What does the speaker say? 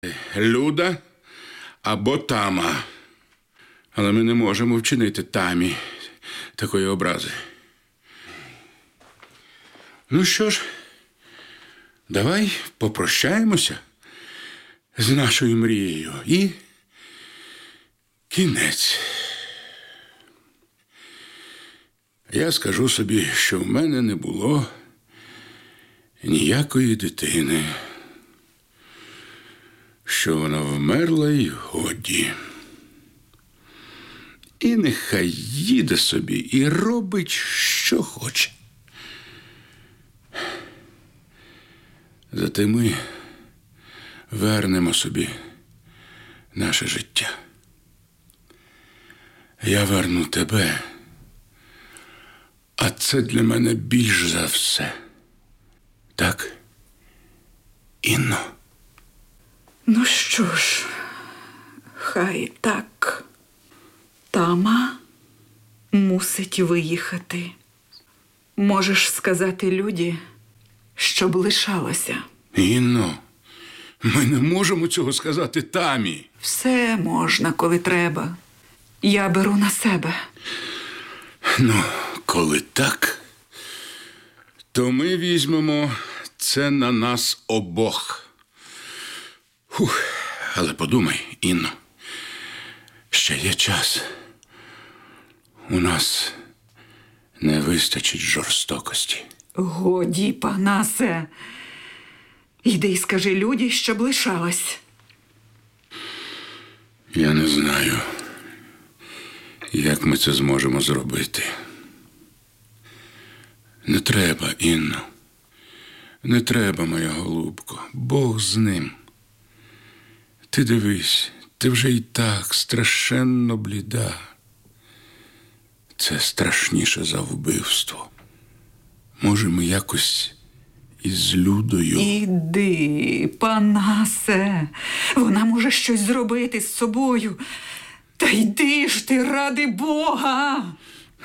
Люда або Тама. Але ми не можемо вчинити Тамі такої образи. Ну що ж, давай попрощаємося з нашою мрією і кінець. Я скажу собі, що в мене не було ніякої дитини, що вона вмерла й годі. І нехай їде собі і робить, що хоче. Зате ми вернемо собі наше життя. Я верну тебе, а це для мене більш за все. Так, Інно? Ну що ж, хай так. Тама мусить виїхати. Можеш сказати Люді, щоб лишалася. Інно, ми не можемо цього сказати Тамі. Все можна, коли треба. Я беру на себе. Ну, коли так, то ми візьмемо це на нас обох. Фух, але подумай, Інно, ще є час. У нас не вистачить жорстокості. Годі, Панасе. Йди й скажи Люді, щоб лишалась. Я не знаю, як ми це зможемо зробити. Не треба, Інно. Не треба, моя голубко. Бог з ним. Ти дивись, ти вже й так страшенно бліда. Це страшніше за вбивство. Може, ми якось із Людою... Іди, Панасе. Вона може щось зробити з собою. Та йди ж ти, ради Бога!